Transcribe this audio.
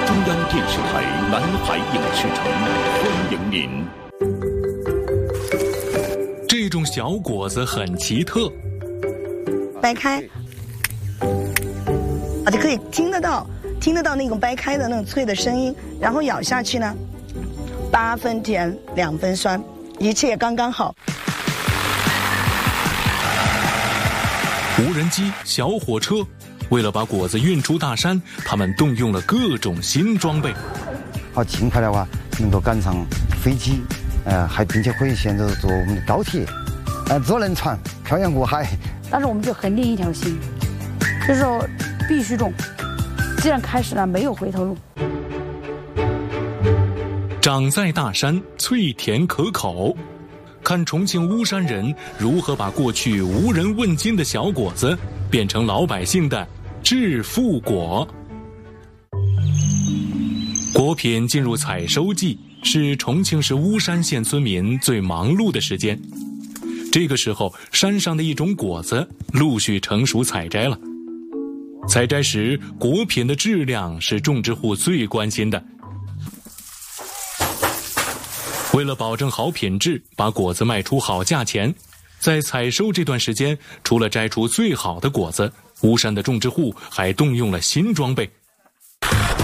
中央电视台南海影视城欢迎您。 这种小果子很奇特， 掰开，就可以听得到那种掰开的那种脆的声音，然后咬下去呢，8分甜2分酸，一切刚刚好。 无人机、小火车，为了把果子运出大山，他们动用了各种新装备。 好，尽快的话能够赶上飞机，还并且可以选择坐我们的高铁，坐轮船漂洋过海。 但是我们就恒定一条心，就是说必须种，既然开始了，没有回头路。 长在大山，脆甜可口。看重庆巫山人如何把过去无人问津的小果子变成老百姓的致富果。果品进入采收季，是重庆市巫山县村民最忙碌的时间。这个时候，山上的一种果子陆续成熟采摘了。采摘时，果品的质量是种植户最关心的。为了保证好品质，把果子卖出好价钱，在采收这段时间，除了摘出最好的果子，巫山的种植户还动用了新装备。